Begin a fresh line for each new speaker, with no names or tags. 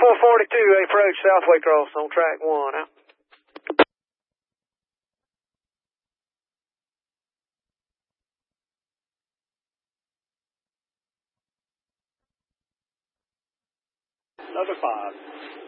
442, approach Southway Cross on track 1, out.
Another 5.